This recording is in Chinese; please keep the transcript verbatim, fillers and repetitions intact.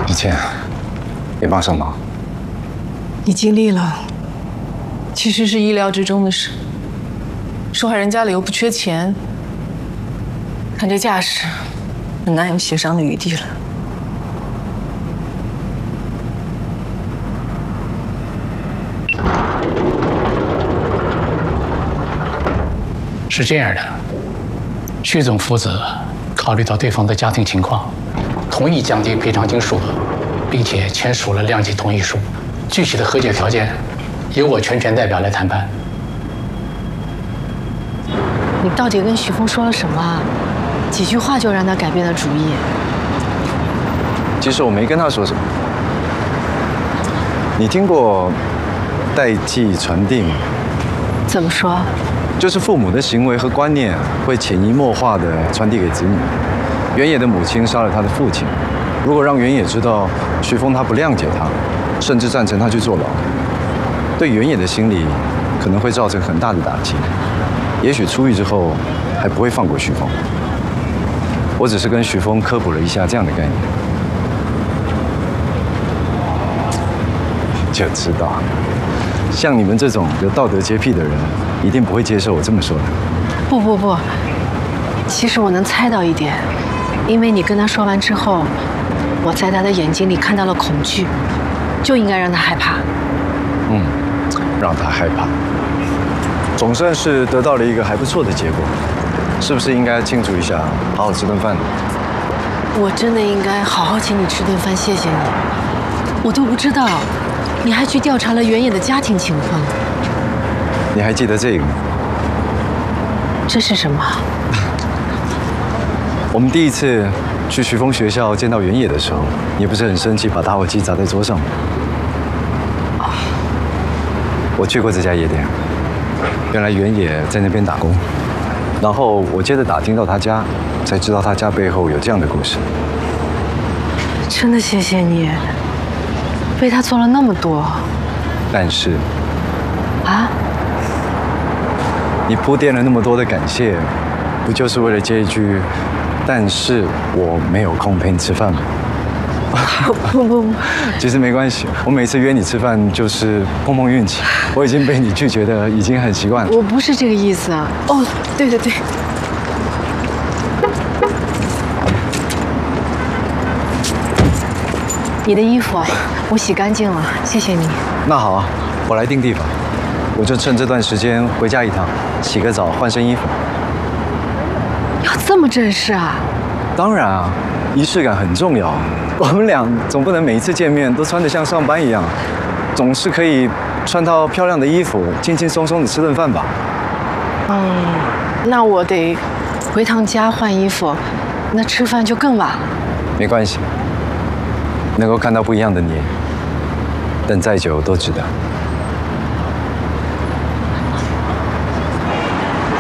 以倩，别帮上忙。 你尽力了，其实是意料之中的事。受害人家里又不缺钱，看这架势，很难有协商的余地了。 是这样的，徐总父子考虑到对方的家庭情况，同意降低赔偿金数额，并且签署了谅解同意书。具体的和解条件，由我全权代表来谈判。 你到底跟许峰说了什么？几句话就让他改变了主意？ 其实我没跟他说什么。你听过代际传递吗？ 怎么说？ 就是父母的行为和观念会潜移默化地传递给子女。原野的母亲杀了他的父亲，如果让原野知道徐峰他不谅解他，甚至赞成他去坐牢，对原野的心理可能会造成很大的打击。也许出狱之后还不会放过徐峰。我只是跟徐峰科普了一下这样的概念，就知道。像你们这种有道德洁癖的人，一定不会接受我这么说的。 不不不，其实我能猜到一点，因为你跟他说完之后，我在他的眼睛里看到了恐惧，就应该让他害怕。 嗯，让他害怕，总算是得到了一个还不错的结果，是不是应该庆祝一下，好好吃顿饭呢？ 我真的应该好好请你吃顿饭，谢谢你。我都不知道。你还去调查了原野的家庭情况， 你还记得这个吗？ 这是什么？ 我们第一次去徐峰学校见到原野的时候，你不是很生气，把打火机砸在桌上吗？我去过这家夜店，原来原野在那边打工，然后我接着打听到他家，才知道他家背后有这样的故事。 真的谢谢你。为他做了那么多， 但是， 啊， 你铺垫了那么多的感谢，不就是为了接一句“但是我没有空陪你吃饭”吗？ 不不不， 其实没关系，我每次约你吃饭就是碰碰运气，我已经被你拒绝的已经很习惯了。 我不是这个意思啊。哦，对对对。你的衣服我洗干净了，谢谢你。 那好啊，我来定地方，我就趁这段时间回家一趟，洗个澡，换身衣服。 要这么正式啊？ 当然啊，仪式感很重要。我们俩总不能每一次见面都穿得像上班一样，总是可以穿套漂亮的衣服，轻轻松松的吃顿饭吧。 嗯，那我得回趟家换衣服，那吃饭就更晚了。 没关系。能够看到不一样的你，等再久都值得。